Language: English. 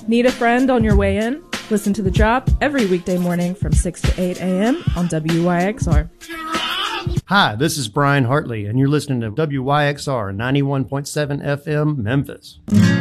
Need a friend on your way in? Listen to The Drop every weekday morning from 6 to 8 a.m. on WYXR. Hi, this is Brian Hartley, and you're listening to WYXR 91.7 FM Memphis.